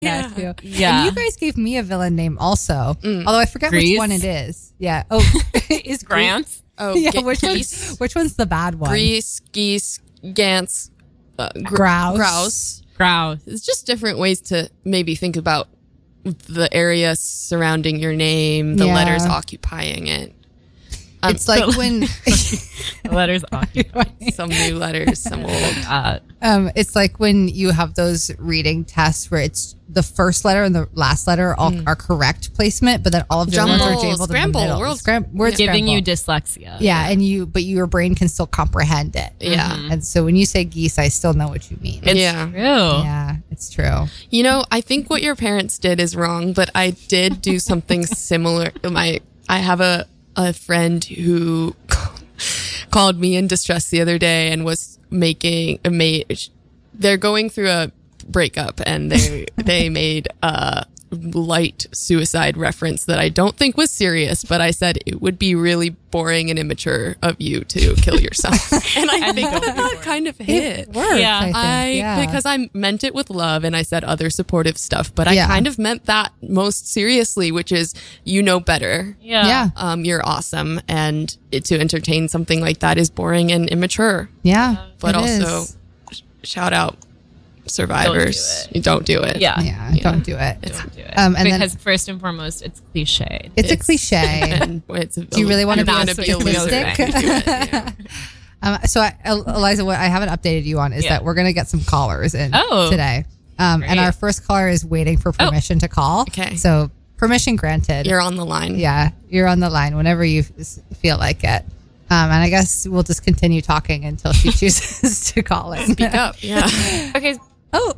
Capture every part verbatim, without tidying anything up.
Yeah. That too. Yeah. And you guys gave me a villain name also, Mm. although I forget Grease? which one it is. Yeah. Oh, is Grants? Oh, Yeah, ge- which geese, one's, which one's the bad one? grease, geese, gants, uh, gr- Grouse. grouse. Grouse. It's just different ways to maybe think about the area surrounding your name, the Yeah. letters occupying it. Um, It's like when The letters occupy. some new letters, some old. Uh, um, it's like when you have those reading tests where it's the first letter and the last letter all are correct placement, but then all of the words are Jumble, jumbled scramble, in the middle. world- Scram- word giving you scramble. dyslexia. yeah, and you but your brain can still comprehend it. Yeah. And so when you say geese, I still know what you mean. It's Yeah. true. Yeah, it's true. You know, I think what your parents did is wrong, but I did do something similar. My, I have a, a friend who called me in distress the other day and was making, made, they're going through a breakup and they, they made a light suicide reference that I don't think was serious, but I said it would be really boring and immature of you to kill yourself. And I think that that kind of hit. It worked, Yeah. I think. I yeah. because I meant it with love and I said other supportive stuff, but I Yeah. kind of meant that most seriously, which is you know better. Yeah. yeah, Um, you're awesome, and it, to entertain something like that is boring and immature. yeah. But it also, is. sh- shout out survivors. You don't do it. Yeah. yeah, Yeah. don't do it. Don't do it. Um, and then- because first and foremost, it's cliche. It's, a cliche. And it's Do you really want to be gonna be a loser optimistic? if you do it, yeah. Um, so, I, Eliza, what I haven't updated you on is Yeah. that we're going to get some callers in Oh. today. Um, and Great. our first caller is waiting for permission to call. Okay. So, permission granted. You're on the line. yeah, you're on the line whenever you f- feel like it. Um, and I guess we'll just continue talking until she chooses to call in. Speak up. Yeah. Okay. Oh,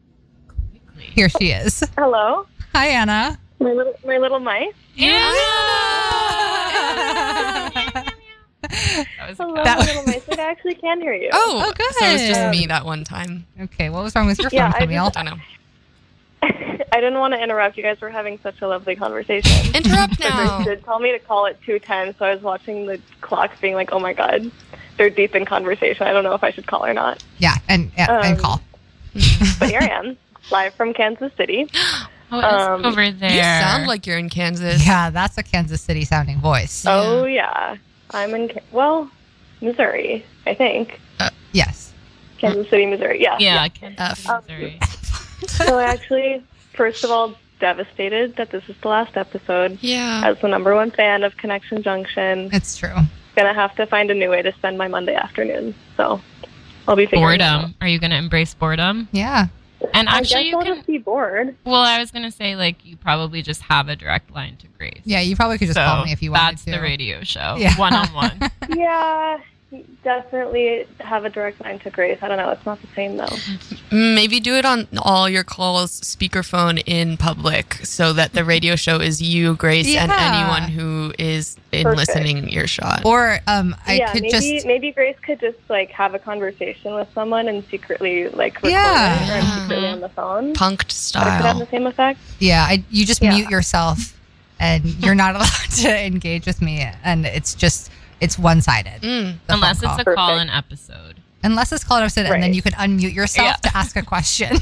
here she is. Hello, Hi, Anna. my little my little mice. That was Hello, That- my little mice. Like, I actually can hear you. Oh, Oh, good. So it was just me that one time. Okay, what was wrong with your phone, Yeah, I Camille? just- I know. I didn't want to interrupt. You guys were having such a lovely conversation. Interrupt But now. Grace did tell me to call at two ten, so I was watching the clock, being like, "Oh my god, they're deep in conversation. I don't know if I should call or not." Yeah, and and, and Um, call. But here I am, live from Kansas City. Oh, it's Um, over there. You sound like you're in Kansas. Yeah, that's a Kansas City sounding voice. Oh yeah, I'm in Ka- well, Missouri, I think. Yes. Kansas City, Missouri. Yeah. Yeah, Kansas F. City, Missouri. So I actually, first of all, devastated that this is the last episode. Yeah. As the number one fan of Connection Junction, It's true. gonna have to find a new way to spend my Monday afternoon. So I'll be figuring it out. Boredom. Are you going to embrace boredom? Yeah. And I actually, guess you I'll can. just be bored. Well, I was going to say, like, you probably just have a direct line to Grace. Yeah, you probably could just so call me if you wanted that's to. the radio show, Yeah. one on one. Yeah, definitely have a direct line to Grace. I don't know. It's not the same though. Maybe do it on all your calls speakerphone in public so that the radio show is you, Grace, and Yeah. anyone who is in Perfect. listening earshot. Or um, I yeah, could maybe just maybe Grace could just like have a conversation with someone and secretly like record Yeah. it or Yeah. secretly on the phone. Punked That could have the style. same effect. yeah, I, you just Yeah. mute yourself, and you're not allowed to engage with me, and it's just it's one sided. Mm. Unless it's a Perfect. call in episode. Unless it's called episode, and then Right. you can unmute yourself Yeah. to ask a question.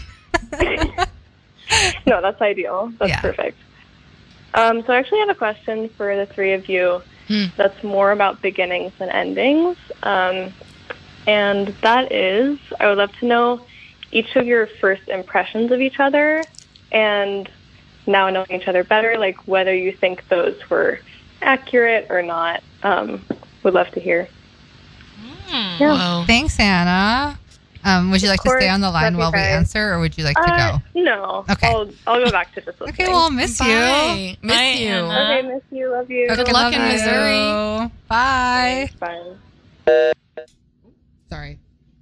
No, that's ideal. That's Yeah. perfect. Um, so I actually have a question for the three of you Hmm. that's more about beginnings than endings. Um, and that is, I would love to know each of your first impressions of each other, and now knowing each other better, like whether you think those were accurate or not. Um, would love to hear. Hmm. Yeah. Whoa. Thanks, Anna. Um, would you like Of to stay course. on the line Love you while we guys. answer, or would you like to Uh, go? no. Okay. I'll, I'll go back to just listening. Okay, well, I'll miss you. Bye. Miss Bye, you. Anna. Okay, miss you. Love you. Good Okay, luck love in you. Missouri. Bye. Bye. Sorry.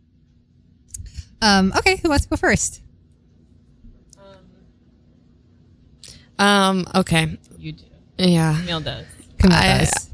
Um, okay, who wants to go first? Um, okay. You do. Yeah. Neil does. Camille I- does.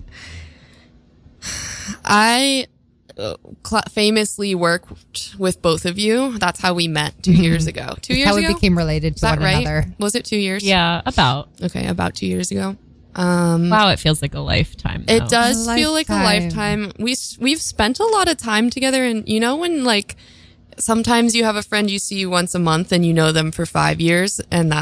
I uh, cl- famously worked with both of you. That's how we met two years ago. Two years How ago? we became related Is to that one right? another. Was it two years? Yeah, about. Okay, about two years ago. Um, Wow, it feels like a lifetime. Though. It does A feel like a lifetime. lifetime. We s- we've spent a lot of time together, and you know when like sometimes you have a friend you see once a month and you know them for five years, and